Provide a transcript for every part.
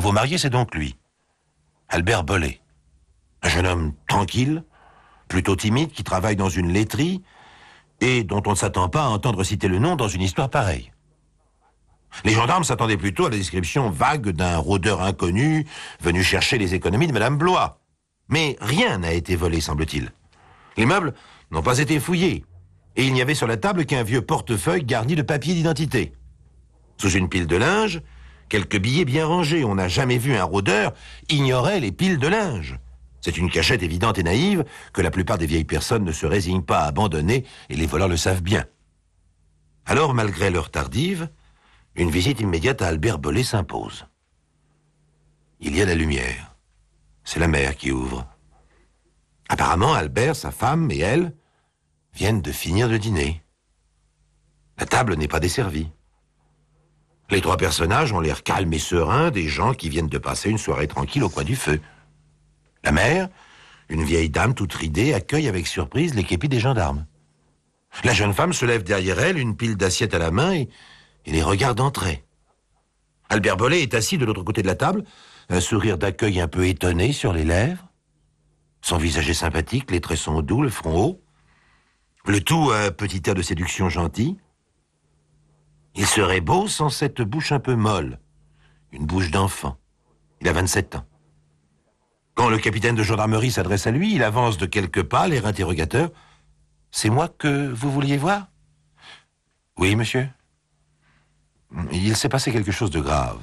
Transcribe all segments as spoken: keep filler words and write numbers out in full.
nouveau marié, c'est donc lui, Albert Bollé. Un jeune homme tranquille, plutôt timide, qui travaille dans une laiterie et dont on ne s'attend pas à entendre citer le nom dans une histoire pareille. Les gendarmes s'attendaient plutôt à la description vague d'un rôdeur inconnu venu chercher les économies de Madame Blois. Mais rien n'a été volé, semble-t-il. Les meubles n'ont pas été fouillés, et il n'y avait sur la table qu'un vieux portefeuille garni de papiers d'identité. Sous une pile de linge, quelques billets bien rangés. On n'a jamais vu un rôdeur ignorer les piles de linge. C'est une cachette évidente et naïve que la plupart des vieilles personnes ne se résignent pas à abandonner, et les voleurs le savent bien. Alors, malgré l'heure tardive, une visite immédiate à Albert Bollé s'impose. Il y a la lumière. C'est la mère qui ouvre. Apparemment, Albert, sa femme et elle viennent de finir de dîner. La table n'est pas desservie. Les trois personnages ont l'air calmes et sereins, des gens qui viennent de passer une soirée tranquille au coin du feu. La mère, une vieille dame toute ridée, accueille avec surprise les képis des gendarmes. La jeune femme se lève derrière elle, une pile d'assiettes à la main, et, et les regarde entrer. Albert Bollé est assis de l'autre côté de la table, un sourire d'accueil un peu étonné sur les lèvres. Son visage est sympathique, les traits sont doux, le front haut. Le tout un petit air de séduction gentil. Il serait beau sans cette bouche un peu molle, une bouche d'enfant. Il a vingt-sept ans. Quand le capitaine de gendarmerie s'adresse à lui, il avance de quelques pas, l'air interrogateur. « C'est moi que vous vouliez voir ?»« Oui, monsieur. » Il s'est passé quelque chose de grave.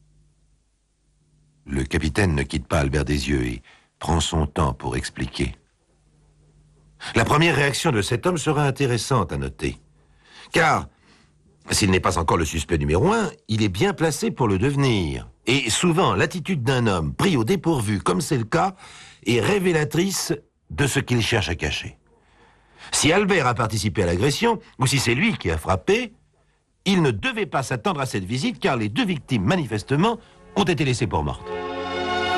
Le capitaine ne quitte pas Albert des yeux et prend son temps pour expliquer. La première réaction de cet homme sera intéressante à noter. Car, s'il n'est pas encore le suspect numéro un, il est bien placé pour le devenir. Et souvent, l'attitude d'un homme pris au dépourvu, comme c'est le cas, est révélatrice de ce qu'il cherche à cacher. Si Albert a participé à l'agression, ou si c'est lui qui a frappé, il ne devait pas s'attendre à cette visite, car les deux victimes, manifestement, ont été laissées pour mortes.